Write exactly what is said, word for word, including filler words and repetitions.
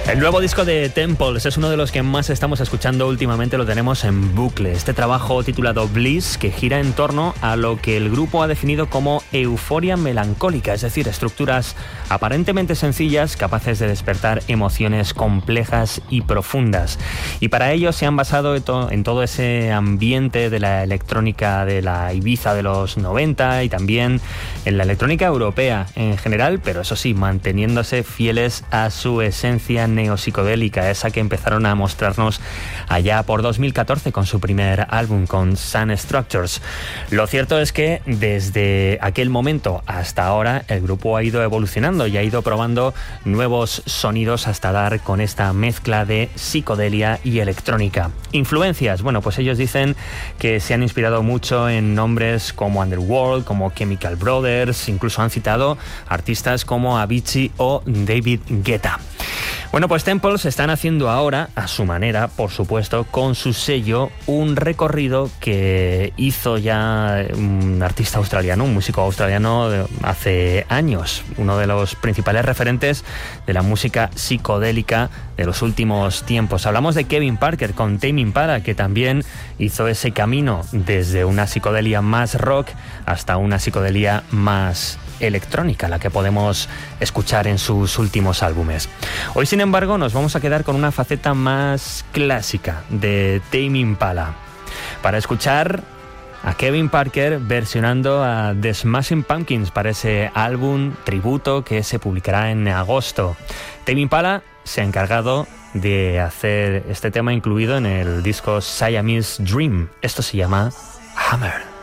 El nuevo disco de Temples es uno de los que más estamos escuchando últimamente, lo tenemos en bucle. Este trabajo titulado Bliss, que gira en torno a lo que el grupo ha definido como euforia melancólica, es decir, estructuras aparentemente sencillas capaces de despertar emociones complejas y profundas. Y para ello se han basado en, to- en todo ese ambiente de la electrónica de la Ibiza de los noventa y también en la electrónica europea en general, pero eso sí, manteniéndose fieles a su esencia neopsicodélica, esa que empezaron a mostrarnos allá por dos mil catorce con su primer álbum, con Sun Structures. Lo cierto es que desde aquel momento hasta ahora el grupo ha ido evolucionando y ha ido probando nuevos sonidos hasta dar con esta mezcla de psicodelia y electrónica. Influencias, bueno, pues ellos dicen que se han inspirado mucho en nombres como Underworld, como Chemical Brothers, incluso han citado artistas como Avicii o David Guetta. Bueno, pues Temples están haciendo ahora, a su manera, por supuesto, con su sello, un recorrido que hizo ya un artista australiano, un músico australiano hace años, uno de los principales referentes de la música psicodélica de los últimos tiempos. Hablamos de Kevin Parker con Tame Impala, que también hizo ese camino desde una psicodelia más rock hasta una psicodelia más electrónica, la que podemos escuchar en sus últimos álbumes. Hoy, sin embargo, nos vamos a quedar con una faceta más clásica de Tame Impala, para escuchar a Kevin Parker versionando a The Smashing Pumpkins para ese álbum tributo que se publicará en agosto. Tame Impala se ha encargado de hacer este tema incluido en el disco Siamese Dream. Esto se llama Hammer.